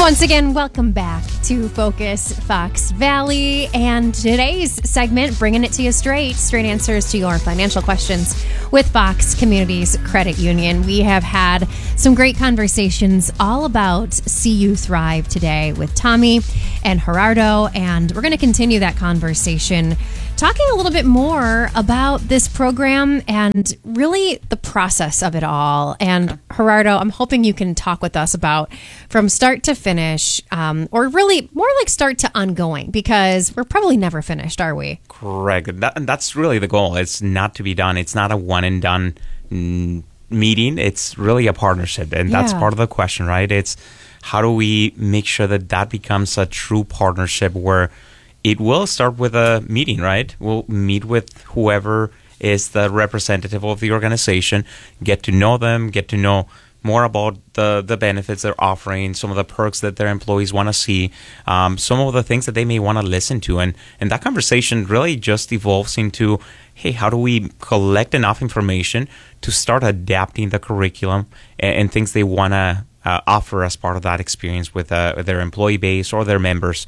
Once again, welcome back to Focus Fox Valley. And today's segment, bringing it to you straight answers to your financial questions with Fox Communities Credit Union. We have had some great conversations all about See You Thrive today with Tommy and Gerardo. And we're going to continue that conversation talking a little bit more about this program and really the process of it all. And Gerardo, I'm hoping you can talk with us about from start to finish, or really more like start to ongoing, because we're probably never finished, are we? Correct. That's really the goal. It's not to be done. It's not a one and done meeting. It's really a partnership. And that's part of the question, right? It's how do we make sure that that becomes a true partnership where it will start with a meeting, right? We'll meet with whoever is the representative of the organization, get to know them, get to know more about the benefits they're offering, some of the perks that their employees want to see, some of the things that they may want to listen to. And that conversation really just evolves into, hey, how do we collect enough information to start adapting the curriculum and things they want to offer as part of that experience with their employee base or their members.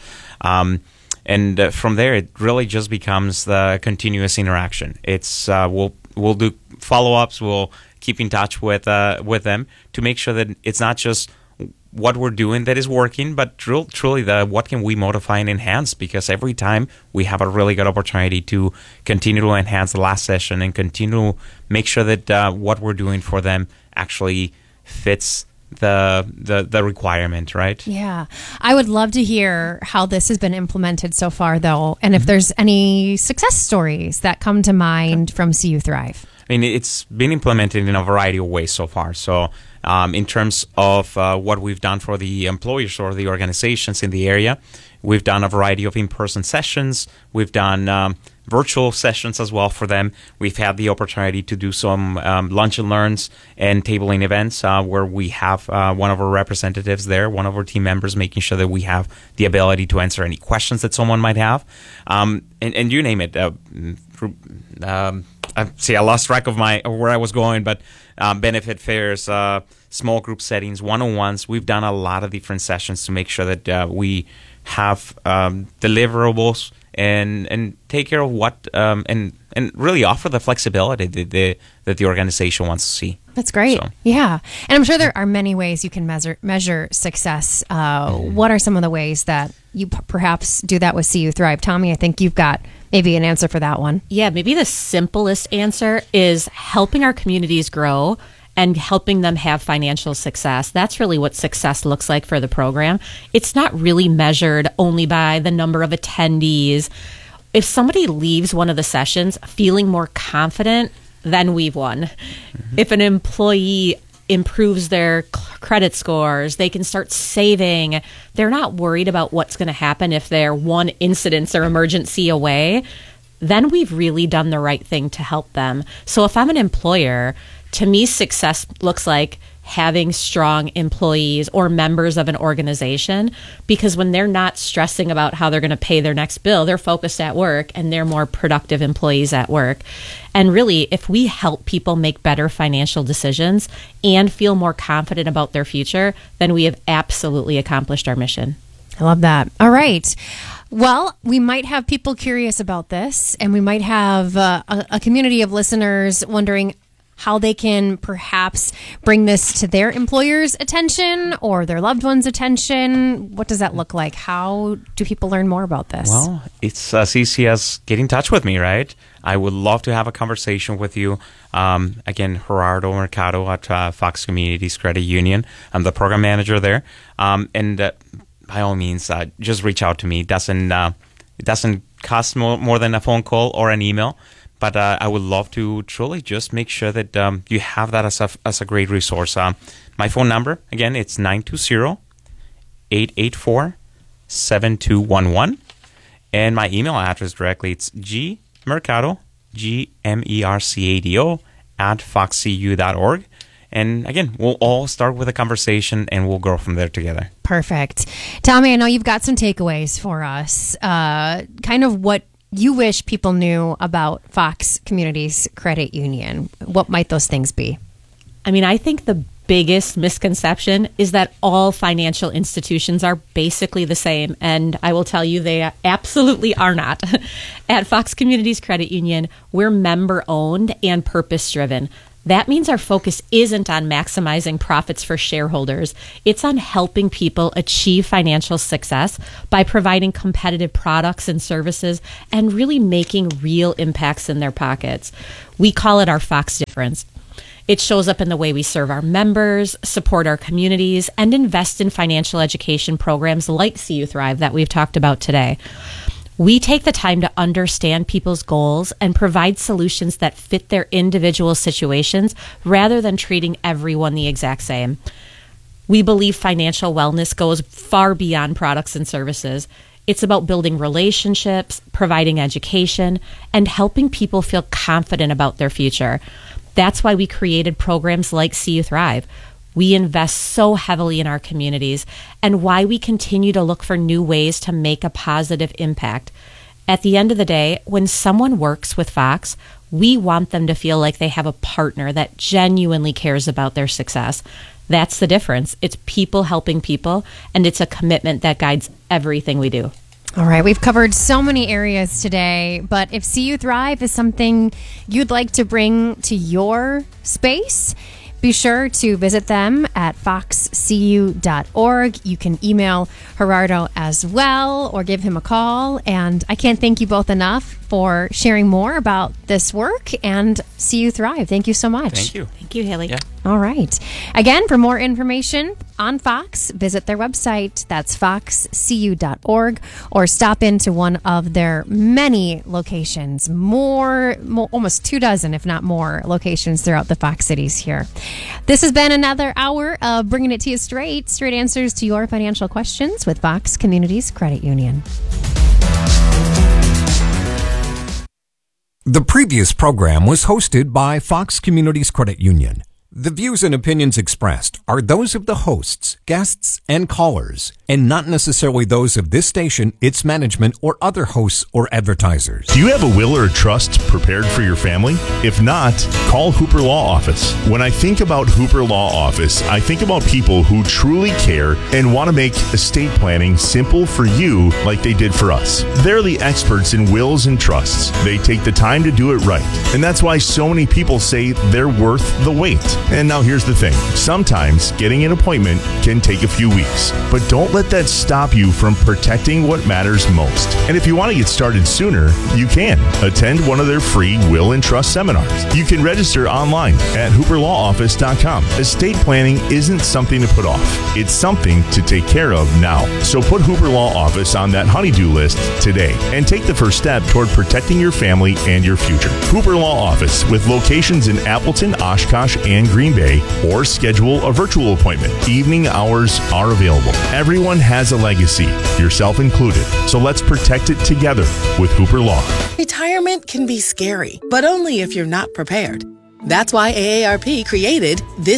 And from there, it really just becomes the continuous interaction. It's we'll do follow-ups. We'll keep in touch with them to make sure that it's not just what we're doing that is working, but truly the what can we modify and enhance. Because every time we have a really good opportunity to continue to enhance the last session and continue to make sure that what we're doing for them actually fits the requirement, right? Yeah. I would love to hear how this has been implemented so far, though, and if there's any success stories that come to mind from See You Thrive. I mean, it's been implemented in a variety of ways so far. So in terms of what we've done for the employers or the organizations in the area, we've done a variety of in-person sessions. We've done virtual sessions as well for them. We've had the opportunity to do some lunch and learns and tabling events where we have one of our representatives there, one of our team members, making sure that we have the ability to answer any questions that someone might have. And you name it. I lost track of where I was going, but benefit fairs, small group settings, one-on-ones. We've done a lot of different sessions to make sure that we have deliverables and take care of what and really offer the flexibility that the organization wants to see. That's great. So. Yeah. And I'm sure there are many ways you can measure success. What are some of the ways that you perhaps do that with See You Thrive? Tommy, I think you've got maybe an answer for that one. Yeah, maybe the simplest answer is helping our communities grow and helping them have financial success. That's really what success looks like for the program. It's not really measured only by the number of attendees. If somebody leaves one of the sessions feeling more confident, then we've won. Mm-hmm. If an employee improves their credit scores, they can start saving. They're not worried about what's going to happen if they're one incident or emergency away. Then we've really done the right thing to help them. So if I'm an employer, to me, success looks like having strong employees or members of an organization, because when they're not stressing about how they're going to pay their next bill, they're focused at work and they're more productive employees at work. And really, if we help people make better financial decisions and feel more confident about their future, then we have absolutely accomplished our mission. I love that. All right. Well, we might have people curious about this, and we might have a community of listeners wondering how they can perhaps bring this to their employer's attention or their loved one's attention. What does that look like? How do people learn more about this? Well, it's as easy as get in touch with me, right? I would love to have a conversation with you. Again, Gerardo Mercado at Fox Communities Credit Union. I'm the program manager there. And by all means, just reach out to me. It doesn't cost more than a phone call or an email. But I would love to truly just make sure that you have that as a great resource. My phone number, again, it's 920-884-7211. And my email address directly, it's gmercado, GMERCADO, @foxcu.org. And again, we'll all start with a conversation and we'll grow from there together. Perfect. Tommy, I know you've got some takeaways for us. Kind of what you wish people knew about Fox Communities Credit Union. What might those things be? I mean, I think the biggest misconception is that all financial institutions are basically the same. And I will tell you, they absolutely are not. At Fox Communities Credit Union, we're member-owned and purpose-driven. That means our focus isn't on maximizing profits for shareholders. It's on helping people achieve financial success by providing competitive products and services and really making real impacts in their pockets. We call it our Fox difference. It shows up in the way we serve our members, support our communities, and invest in financial education programs like CU Thrive that we've talked about today. We take the time to understand people's goals and provide solutions that fit their individual situations rather than treating everyone the exact same. We believe financial wellness goes far beyond products and services. It's about building relationships, providing education, and helping people feel confident about their future. That's why we created programs like CU Thrive. We invest so heavily in our communities, and why we continue to look for new ways to make a positive impact. At the end of the day, when someone works with Fox, we want them to feel like they have a partner that genuinely cares about their success. That's the difference. It's people helping people, and it's a commitment that guides everything we do. All right, we've covered so many areas today, but if CU Thrive is something you'd like to bring to your space, be sure to visit them at foxcu.org. You can email Gerardo as well or give him a call. And I can't thank you both enough for sharing more about this work and CU Thrive. Thank you so much. Thank you. Thank you, Haley. Yeah. All right. Again, for more information on Fox, visit their website. That's foxcu.org, or stop into one of their many locations, more almost 24, if not more, locations throughout the Fox cities here. This has been another hour of bringing it to you straight answers to your financial questions with Fox Communities Credit Union. The previous program was hosted by Fox Communities Credit Union. The views and opinions expressed are those of the hosts, guests, and callers, and not necessarily those of this station, its management, or other hosts or advertisers. Do you have a will or a trust prepared for your family? If not, call Hooper Law Office. When I think about Hooper Law Office, I think about people who truly care and want to make estate planning simple for you like they did for us. They're the experts in wills and trusts. They take the time to do it right. And that's why so many people say they're worth the wait. And now here's the thing. Sometimes getting an appointment can take a few weeks, but don't let that stop you from protecting what matters most. And if you want to get started sooner, you can. Attend one of their free will and trust seminars. You can register online at hooperlawoffice.com. Estate planning isn't something to put off. It's something to take care of now. So put Hooper Law Office on that honey-do list today and take the first step toward protecting your family and your future. Hooper Law Office, with locations in Appleton, Oshkosh, and Green Bay, or schedule a virtual appointment. Evening hours are available. Everyone has a legacy, yourself included. So let's protect it together with Hooper Law. Retirement can be scary, but only if you're not prepared. That's why AARP created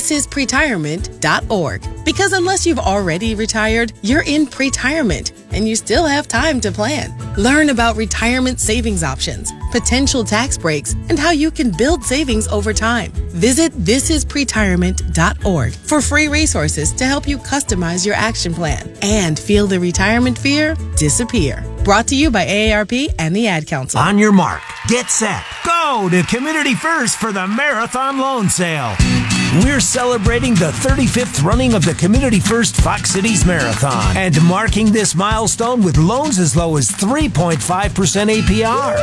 thisispretirement.org. Because unless you've already retired, you're in pretirement and you still have time to plan. Learn about retirement savings options, potential tax breaks, and how you can build savings over time. Visit thisispretirement.org for free resources to help you customize your action plan and feel the retirement fear disappear. Brought to you by AARP and the Ad Council. On your mark, get set, go to Community First for the Marathon Loan Sale. We're celebrating the 35th running of the Community First Fox Cities Marathon and marking this milestone with loans as low as 3.5% APR.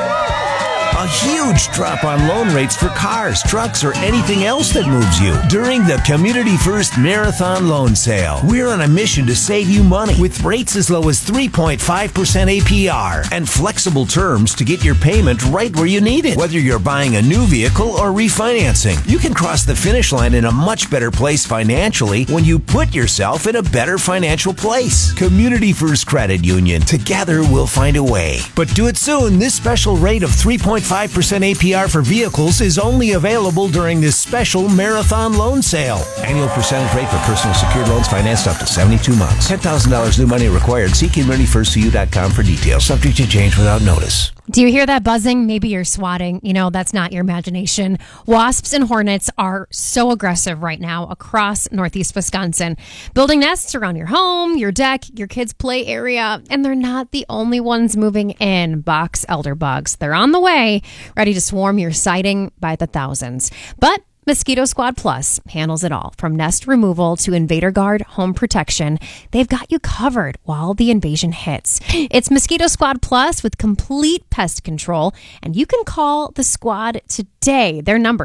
A huge drop on loan rates for cars, trucks, or anything else that moves you during the Community First Marathon Loan Sale. We're on a mission to save you money with rates as low as 3.5% APR and flexible terms to get your payment right where you need it. Whether you're buying a new vehicle or refinancing, you can cross the finish line in a much better place financially when you put yourself in a better financial place. Community First Credit Union. Together we'll find a way. But do it soon. This special rate of 3.5% APR for vehicles is only available during this special marathon loan sale. Annual percentage rate for personal secured loans financed up to 72 months. $10,000 new money required. See CommunityFirstCU.com for details. Subject to change without notice. Do you hear that buzzing? Maybe you're swatting. That's not your imagination. Wasps and hornets are so aggressive right now across northeast Wisconsin, building nests around your home, your deck, your kids' play area, and they're not the only ones moving in. Box elder bugs. They're on the way, ready to swarm your siding by the thousands. But Mosquito Squad Plus handles it all, from nest removal to Invader Guard home protection. They've got you covered while the invasion hits. It's Mosquito Squad Plus with complete pest control, and you can call the squad today. Their number,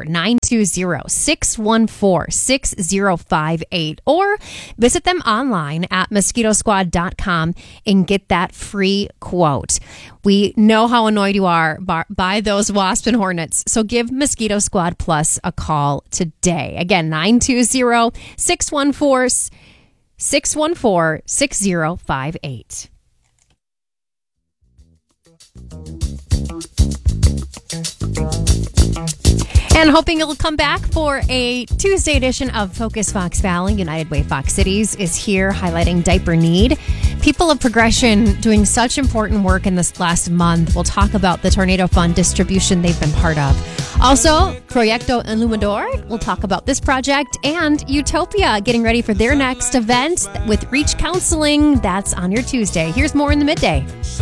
920-614-6058, or visit them online at mosquitosquad.com and get that free quote. We know how annoyed you are by those wasps and hornets, so give Mosquito Squad Plus a call today. Again, 920-614-6058. And hoping you'll come back for a Tuesday edition of Focus Fox Valley. United Way Fox Cities is here highlighting diaper need. People of Progression doing such important work in this last month. We'll talk about the Tornado Fund distribution they've been part of. Also, Proyecto Illuminador, we'll talk about this project, and Utopia getting ready for their next event with Reach Counseling. That's on your Tuesday. Here's more in the midday.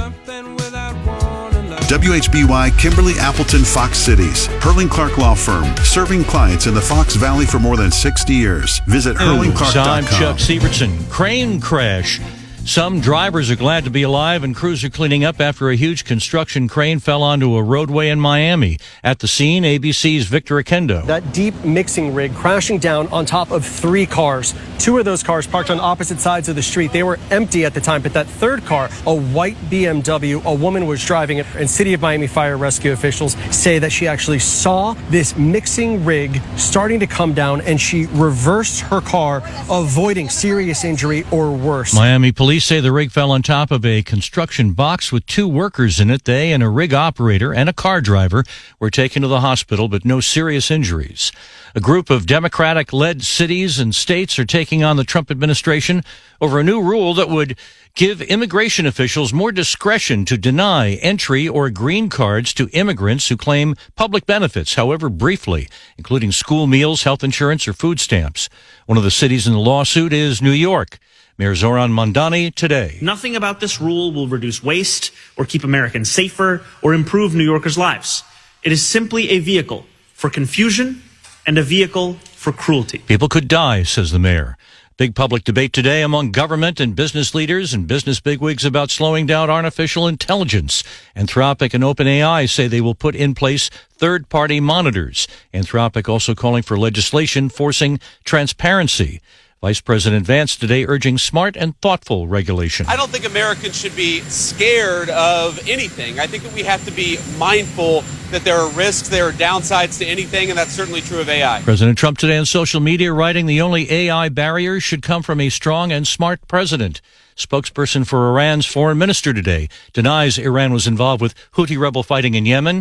WHBY Kimberly Appleton Fox Cities. Hurling Clark Law Firm, serving clients in the Fox Valley for more than 60 years. Visit hurlingclark.com. I'm Chuck Sievertson. Crane crash. Some drivers are glad to be alive, and crews are cleaning up after a huge construction crane fell onto a roadway in Miami. At the scene, ABC's Victor Akendo. That deep mixing rig crashing down on top of 3 cars. 2 of those cars parked on opposite sides of the street. They were empty at the time, but that third car, a white BMW, a woman was driving it. And City of Miami Fire Rescue officials say that she actually saw this mixing rig starting to come down, and she reversed her car, avoiding serious injury or worse. Miami police say the rig fell on top of a construction box with 2 workers in it. They and a rig operator and a car driver were taken to the hospital, but no serious injuries. A group of Democratic-led cities and states are taking on the Trump administration over a new rule that would give immigration officials more discretion to deny entry or green cards to immigrants who claim public benefits, however briefly, including school meals, health insurance, or food stamps. One of the cities in the lawsuit is New York. Mayor Zoran Mondani today. Nothing about this rule will reduce waste or keep Americans safer or improve New Yorkers' lives. It is simply a vehicle for confusion and a vehicle for cruelty. People could die, says the mayor. Big public debate today among government and business leaders and business bigwigs about slowing down artificial intelligence. Anthropic and OpenAI say they will put in place third-party monitors. Anthropic also calling for legislation forcing transparency. Vice President Vance today urging smart and thoughtful regulation. I don't think Americans should be scared of anything. I think that we have to be mindful that there are risks, there are downsides to anything, and that's certainly true of AI. President Trump today on social media writing the only AI barriers should come from a strong and smart president. Spokesperson for Iran's foreign minister today denies Iran was involved with Houthi rebel fighting in Yemen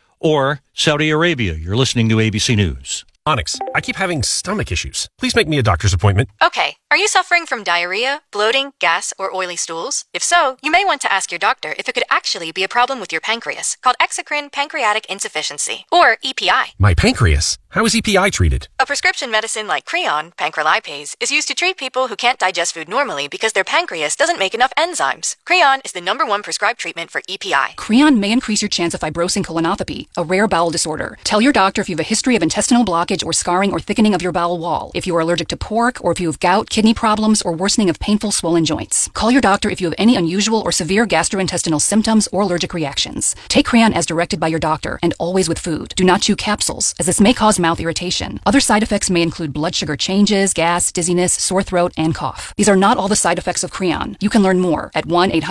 or Saudi Arabia. You're listening to ABC News. Onyx, I keep having stomach issues. Please make me a doctor's appointment. Okay. Are you suffering from diarrhea, bloating, gas, or oily stools? If so, you may want to ask your doctor if it could actually be a problem with your pancreas, called exocrine pancreatic insufficiency, or EPI. My pancreas? How is EPI treated? A prescription medicine like Creon, pancrelipase, is used to treat people who can't digest food normally because their pancreas doesn't make enough enzymes. Creon is the #1 prescribed treatment for EPI. Creon may increase your chance of fibrosing colonopathy, a rare bowel disorder. Tell your doctor if you have a history of intestinal blockage or scarring or thickening of your bowel wall, if you are allergic to pork, or if you have gout, kidney problems, or worsening of painful swollen joints. Call your doctor if you have any unusual or severe gastrointestinal symptoms or allergic reactions. Take Creon as directed by your doctor and always with food. Do not chew capsules, as this may cause mouth irritation. Other side effects may include blood sugar changes, gas, dizziness, sore throat, and cough. These are not all the side effects of Creon. You can learn more at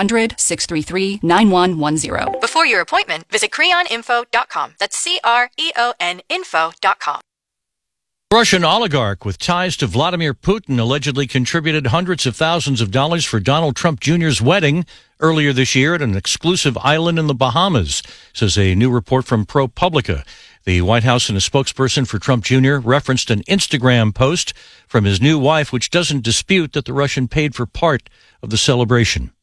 1-800-633-9110. Before your appointment, visit creoninfo.com. That's CREON info.com. Russian oligarch with ties to Vladimir Putin allegedly contributed hundreds of thousands of dollars for Donald Trump Jr.'s wedding earlier this year at an exclusive island in the Bahamas, says a new report from ProPublica. The White House and a spokesperson for Trump Jr. referenced an Instagram post from his new wife, which doesn't dispute that the Russian paid for part of the celebration.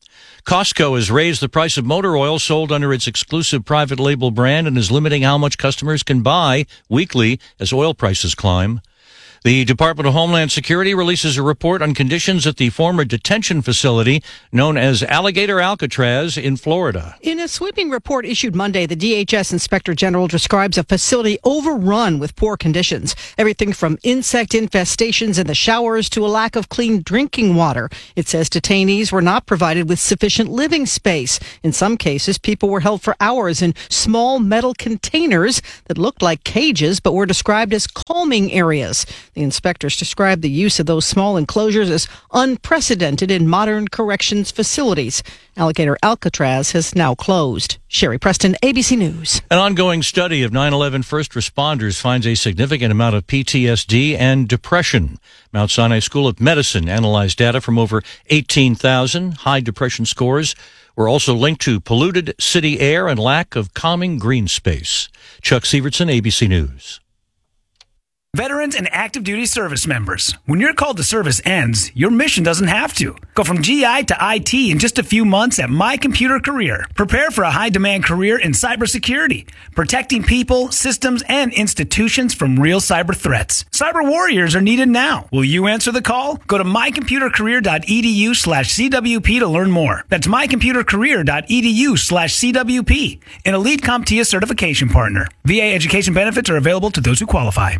Costco has raised the price of motor oil sold under its exclusive private label brand and is limiting how much customers can buy weekly as oil prices climb. The Department of Homeland Security releases a report on conditions at the former detention facility known as Alligator Alcatraz in Florida. In a sweeping report issued Monday, the DHS Inspector General describes a facility overrun with poor conditions. Everything from insect infestations in the showers to a lack of clean drinking water. It says detainees were not provided with sufficient living space. In some cases, people were held for hours in small metal containers that looked like cages but were described as calming areas. The inspectors described the use of those small enclosures as unprecedented in modern corrections facilities. Alligator Alcatraz has now closed. Sherry Preston, ABC News. An ongoing study of 9/11 first responders finds a significant amount of PTSD and depression. Mount Sinai School of Medicine analyzed data from over 18,000. High depression scores were also linked to polluted city air and lack of calming green space. Chuck Sievertson, ABC News. Veterans and active duty service members, when your call to service ends, your mission doesn't have to. Go from GI to IT in just a few months at My Computer Career. Prepare for a high-demand career in cybersecurity, protecting people, systems, and institutions from real cyber threats. Cyber warriors are needed now. Will you answer the call? Go to mycomputercareer.edu/CWP to learn more. That's mycomputercareer.edu/CWP, an Elite CompTIA certification partner. VA education benefits are available to those who qualify.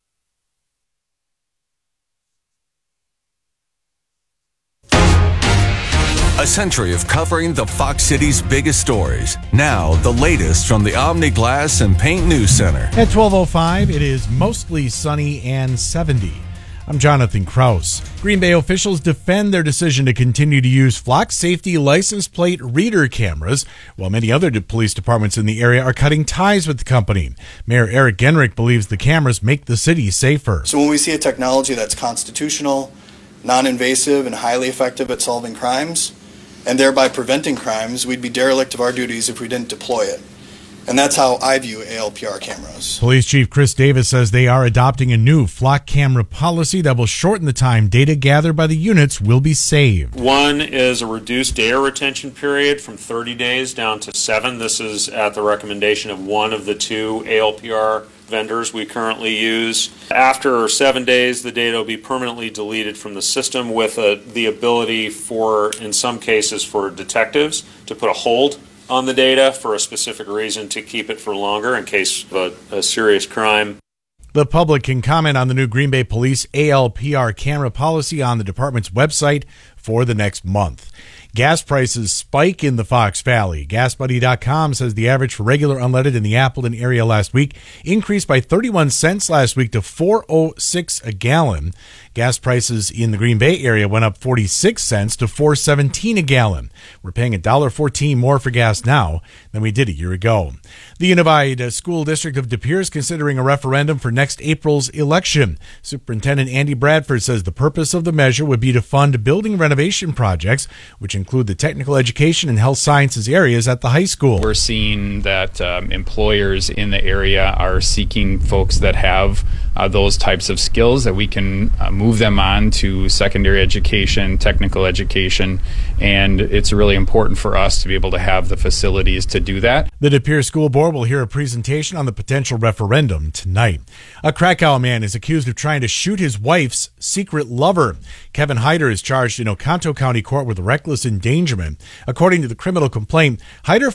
A century of covering the Fox City's biggest stories. Now, the latest from the Omni Glass and Paint News Center. At 12:05, it is mostly sunny and 70. I'm Jonathan Kraus. Green Bay officials defend their decision to continue to use Flock Safety license plate reader cameras, while many other police departments in the area are cutting ties with the company. Mayor Eric Genrich believes the cameras make the city safer. So when we see a technology that's constitutional, non-invasive, and highly effective at solving crimes, and thereby preventing crimes, we'd be derelict of our duties if we didn't deploy it. And that's how I view ALPR cameras. Police Chief Chris Davis says they are adopting a new flock camera policy that will shorten the time data gathered by the units will be saved. One is a reduced data retention period from 30 days down to 7. This is at the recommendation of one of the two ALPR vendors we currently use. After 7 days, the data will be permanently deleted from the system with the ability for, in some cases, for detectives to put a hold on the data for a specific reason to keep it for longer in case of a serious crime. The public can comment on the new Green Bay Police ALPR camera policy on the department's website for the next month. Gas prices spike in the Fox Valley. GasBuddy.com says the average for regular unleaded in the Appleton area last week increased by 31 cents last week to $4.06 a gallon. Gas prices in the Green Bay area went up 46 cents to $4.17 a gallon. We're paying $1.14 more for gas now than we did a year ago. The Unified School District of De Pere is considering a referendum for next April's election. Superintendent Andy Bradford says the purpose of the measure would be to fund building renovation projects, which include the technical education and health sciences areas at the high school. We're seeing that employers in the area are seeking folks that have those types of skills that we can move them on to secondary education, technical education, and it's really important for us to be able to have the facilities to do that. The De Pere School Board will hear a presentation on the potential referendum tonight. A Krakow man is accused of trying to shoot his wife's secret lover. Kevin Hyder is charged in Oconto County Court with reckless endangerment. According to the criminal complaint, Hyder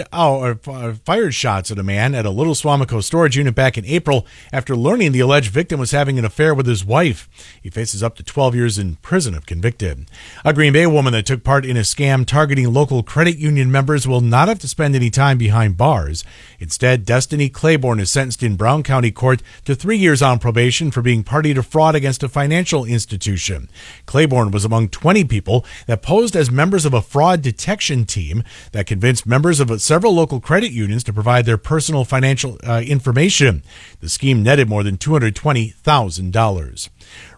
fired shots at a man at a Little Swamico storage unit back in April after learning the alleged victim was having an affair with his wife. He faces up to 12 years in prison if convicted. A Green Bay woman that took part in a scam targeting local credit union members will not have to spend any time behind bars. Instead, Destiny Claiborne is sentenced in Brown County Court to 3 years on probation for being party to fraud against a financial institution. Claiborne was among 20 people that posed as members of a fraud detection team that convinced members of several local credit unions to provide their personal financial information. The scheme netted more than $220,000.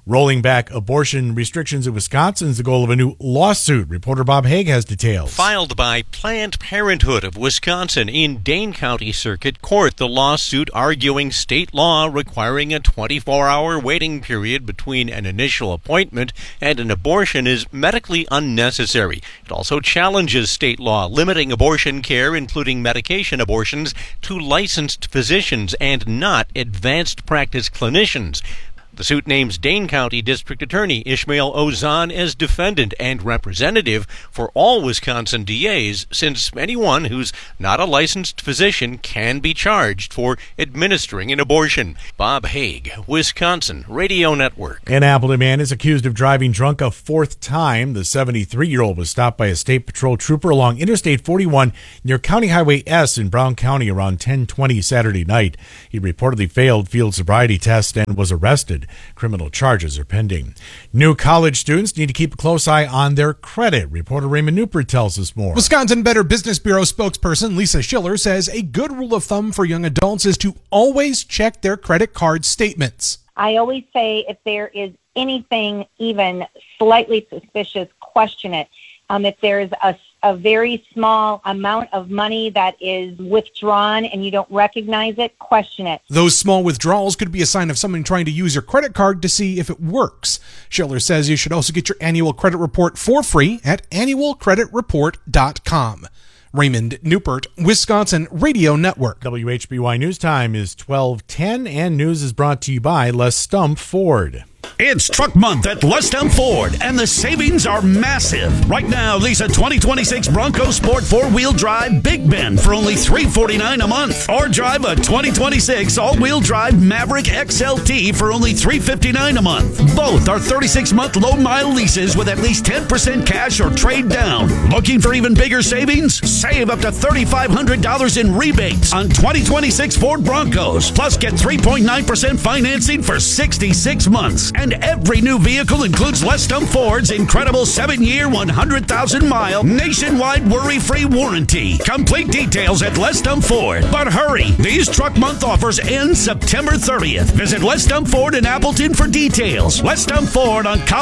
Rolling back abortion restrictions in Wisconsin is the goal of a new lawsuit. Reporter Bob Haig has details. Filed by Planned Parenthood of Wisconsin in Dane County Circuit Court, the lawsuit arguing state law requiring a 24-hour waiting period between an initial appointment and an abortion is medically unnecessary. It also challenges state law limiting abortion care, including medication abortions, to licensed physicians and not advanced practice clinicians. The suit names Dane County District Attorney Ishmael Ozan as defendant and representative for all Wisconsin DAs, since anyone who's not a licensed physician can be charged for administering an abortion. Bob Haig, Wisconsin Radio Network. An Appleton man is accused of driving drunk a fourth time. The 73-year-old was stopped by a state patrol trooper along Interstate 41 near County Highway S in Brown County around 10:20 Saturday night. He reportedly failed field sobriety test and was arrested. Criminal charges are pending. New college students need to keep a close eye on their credit. Reporter Raymond Newport tells us more. Wisconsin Better Business Bureau spokesperson Lisa Schiller says a good rule of thumb for young adults is to always check their credit card statements. I always say if there is anything even slightly suspicious, question it. If there's a very small amount of money that is withdrawn and you don't recognize it, question it. Those small withdrawals could be a sign of someone trying to use your credit card to see if it works. Schiller says you should also get your annual credit report for free at annualcreditreport.com. Raymond Newport, Wisconsin Radio Network. WHBY News Time is 12:10, and news is brought to you by Les Stump Ford. It's Truck Month at Les Stump Ford, and the savings are massive. Right now, lease a 2026 Bronco Sport 4-wheel drive Big Bend for only $349 a month. Or drive a 2026 all-wheel drive Maverick XLT for only $359 a month. Both are 36-month low-mile leases with at least 10% cash or trade down. Looking for even bigger savings? Save up to $3,500 in rebates on 2026 Ford Broncos. Plus, get 3.9% financing for 66 months. And every new vehicle includes Les Stump Ford's incredible 7-year, 100,000-mile nationwide worry-free warranty. Complete details at Les Stump Ford. But hurry, these Truck Month offers end September 30th. Visit Les Stump Ford in Appleton for details. Les Stump Ford on College